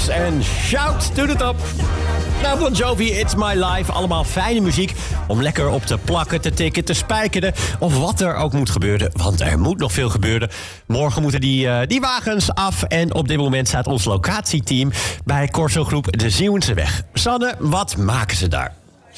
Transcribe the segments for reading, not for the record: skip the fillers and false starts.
Strokes en Shout to the Top. Nou, Bon Jovi, It's My Life. Allemaal fijne muziek om lekker op te plakken, te tikken, te spijkeren. Of wat er ook moet gebeuren, want er moet nog veel gebeuren. Morgen moeten die wagens af. En op dit moment staat ons locatieteam bij Corso Groep de Zeeuwense Weg. Sanne, wat maken ze daar?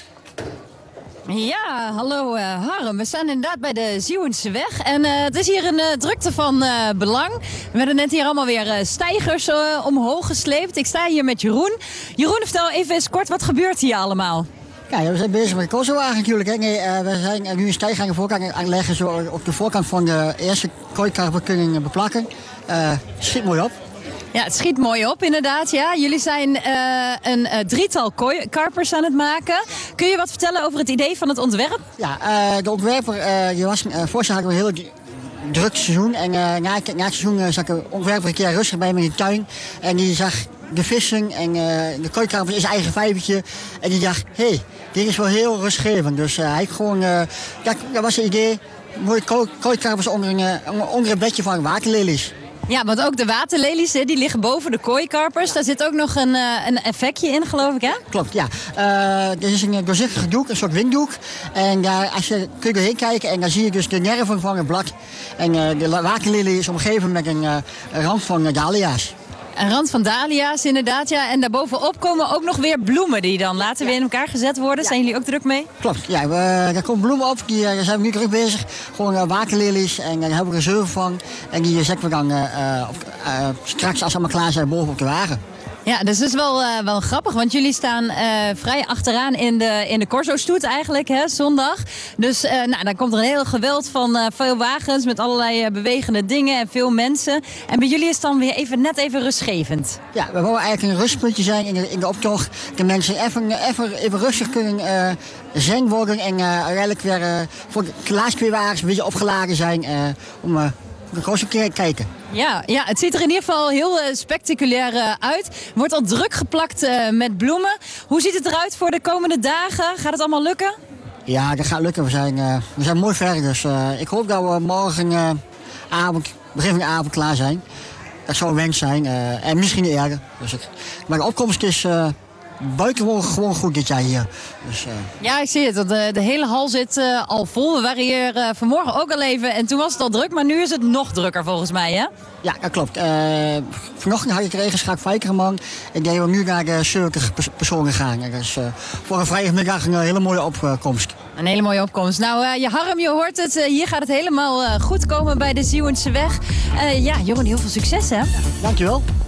Ja, hallo Harm. We staan inderdaad bij de Zeeuwense Weg. En het is hier een drukte van belang. We hebben net hier allemaal weer steigers omhoog gesleept. Ik sta hier met Jeroen. Jeroen, vertel even eens kort, wat gebeurt hier allemaal? Ja, we zijn bezig met de Corso-wagen natuurlijk. Hè. We zijn nu een stijger aan de voorkant aan het leggen. Zo op de voorkant van de eerste kooikarper kunnen beplakken. Schiet mooi op. Ja, het schiet mooi op inderdaad. Ja. Jullie zijn een drietal kooikarpers aan het maken. Kun je wat vertellen over het idee van het ontwerp? Ja, de ontwerper, vorig jaar hadden we een heel druk seizoen. En na het seizoen zag ik ontwerper een keer rustig bij me in de tuin. En die zag de vissen en de kooikarpers in zijn eigen vijvertje. En die dacht, hé, dit is wel heel rustgevend. Dus hij heeft gewoon, dat was het idee, mooie kooikarpers onder een bedje van waterlelies. Ja, want ook de waterlelies, die liggen boven de kooikarpers. Ja. Daar zit ook nog een effectje in, geloof ik, hè? Klopt, ja. Er is een doorzichtig doek, een soort winddoek. En daar kun je doorheen kijken en dan zie je dus de nerven van het blad. En de waterlelie is omgeven met een rand van dahlia's. Een rand van dahlia's, inderdaad, ja. En daarbovenop komen ook nog weer bloemen die dan later weer in elkaar gezet worden. Ja. Zijn jullie ook druk mee? Klopt, ja. Daar komen bloemen op. Daar zijn we nu druk bezig. Gewoon waterlelies. En daar hebben we reserve van. En die zetten we dan straks, als ze allemaal klaar zijn, boven op de wagen. Ja, dus dat is wel grappig, want jullie staan vrij achteraan in de Corso-stoet eigenlijk, hè, zondag. Dus dan komt er een heel geweld van veel wagens met allerlei bewegende dingen en veel mensen. En bij jullie is het dan weer net even rustgevend. Ja, we willen eigenlijk een rustpuntje zijn in de optocht. De mensen even rustig kunnen zen worden en uiteindelijk weer voor de laatste twee wagens een beetje opgeladen zijn om de Corso te kijken. Ja, het ziet er in ieder geval heel spectaculair uit. Wordt al druk geplakt met bloemen. Hoe ziet het eruit voor de komende dagen? Gaat het allemaal lukken? Ja, dat gaat lukken. We zijn mooi ver, dus ik hoop dat we morgen begin van de avond klaar zijn. Dat zou een wens zijn. En misschien eerder. Maar de opkomst is buitengewoon gewoon goed dit jaar hier. Dus, Ja, ik zie het. De hele hal zit al vol. We waren hier vanmorgen ook al even en toen was het al druk, maar nu is het nog drukker volgens mij, hè? Ja, dat klopt. Vanochtend had ik regenschaak Vijkerman en deden we nu naar de 70 personen gaan. Dat is voor een vrijdagmiddag een hele mooie opkomst. Een hele mooie opkomst. Nou, Harm, je hoort het. Hier gaat het helemaal goed komen bij de Zeeuwense Weg. Jeroen, heel veel succes, hè? Ja, dankjewel.